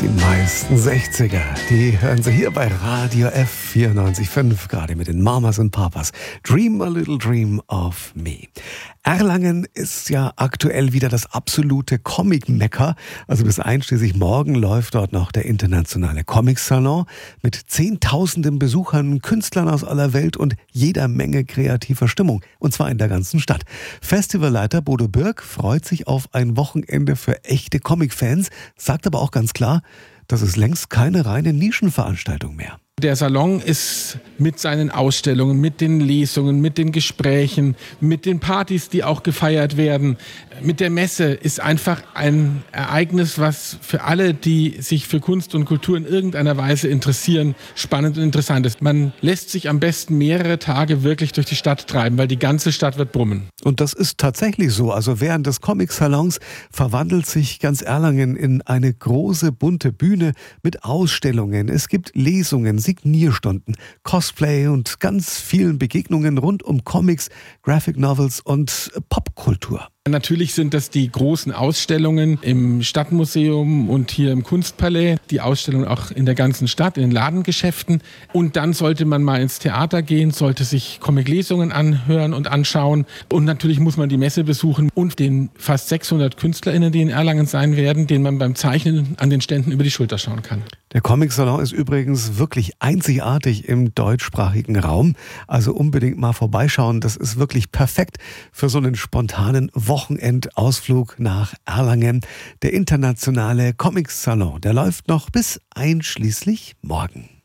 Die meisten 60er, die hören Sie hier bei Radio F94.5, gerade mit den Mamas und Papas. Dream a little dream of me. Erlangen ist ja aktuell wieder das absolute Comic-Mekka. Also bis einschließlich morgen läuft dort noch der internationale Comic-Salon mit Zehntausenden Besuchern, Künstlern aus aller Welt und jeder Menge kreativer Stimmung. Und zwar in der ganzen Stadt. Festivalleiter Bodo Birk freut sich auf ein Wochenende für echte Comic-Fans, sagt aber auch ganz klar, das ist längst keine reine Nischenveranstaltung mehr. Der Salon ist mit seinen Ausstellungen, mit den Lesungen, mit den Gesprächen, mit den Partys, die auch gefeiert werden, mit der Messe, ist einfach ein Ereignis, was für alle, die sich für Kunst und Kultur in irgendeiner Weise interessieren, spannend und interessant ist. Man lässt sich am besten mehrere Tage wirklich durch die Stadt treiben, weil die ganze Stadt wird brummen. Und das ist tatsächlich so. Also während des Comic-Salons verwandelt sich ganz Erlangen in eine große, bunte Bühne mit Ausstellungen. Es gibt Lesungen, Signierstunden, Cosplay und ganz vielen Begegnungen rund um Comics, Graphic Novels und Popkultur. Natürlich sind das die großen Ausstellungen im Stadtmuseum und hier im Kunstpalais, die Ausstellungen auch in der ganzen Stadt, in den Ladengeschäften. Und dann sollte man mal ins Theater gehen, sollte sich Comic-Lesungen anhören und anschauen. Und natürlich muss man die Messe besuchen und den fast 600 KünstlerInnen, die in Erlangen sein werden, denen man beim Zeichnen an den Ständen über die Schulter schauen kann. Der Comic-Salon ist übrigens wirklich einzigartig im deutschsprachigen Raum. Also unbedingt mal vorbeischauen. Das ist wirklich perfekt für so einen spontanen Wochenendausflug nach Erlangen. Der internationale Comic-Salon, der läuft noch bis einschließlich morgen.